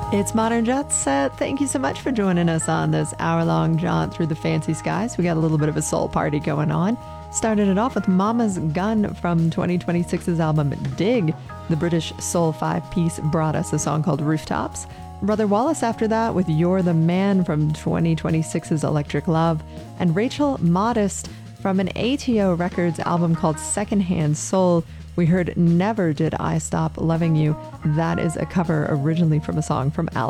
It's Modern Jet Set. Thank you so much for joining us on this hour-long jaunt through the fancy skies. We got a little bit of a soul party going on. Started it off with Mama's Gun from 2026's album Dig. The British soul five-piece brought us a song called Rooftops. Brother Wallace after that with You're the Man from 2026's Electric Love. And Rachel Modest from an ATO Records album called Secondhand Soul. We heard Never Did I Stop Loving You. That is a cover originally from a song from Alice.